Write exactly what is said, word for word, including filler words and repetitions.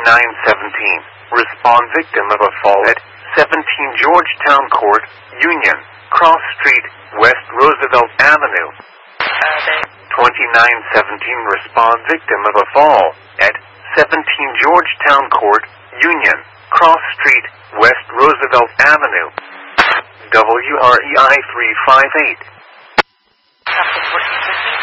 twenty-nine seventeen. Respond victim of a fall at seventeen Georgetown Court, Union, Cross Street, West Roosevelt Avenue. twenty-nine seventeen. Respond victim of a fall at seventeen Georgetown Court, Union, Cross Street, West Roosevelt Avenue. W R E I three five eight. Captain fourteen fifty.